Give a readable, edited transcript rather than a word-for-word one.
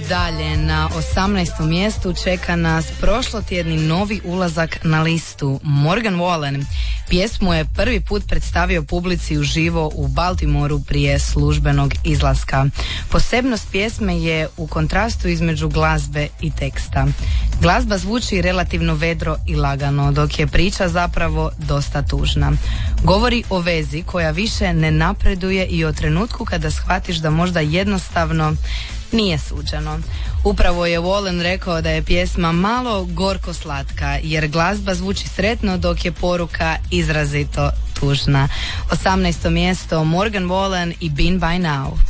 dalje. Na 18. mjestu čeka nas prošlotjedni novi ulazak na listu. Morgan Wallen pjesmu je prvi put predstavio publici uživo u Baltimoru prije službenog izlaska. Posebnost pjesme je u kontrastu između glazbe i teksta. Glazba zvuči relativno vedro i lagano, dok je priča zapravo dosta tužna. Govori o vezi koja više ne napreduje i o trenutku kada shvatiš da možda jednostavno nije suđeno. Upravo je Wallen rekao da je pjesma malo gorko slatka, jer glazba zvuči sretno dok je poruka izrazito tužna. 18. mjesto Morgan Wallen i Been By Now.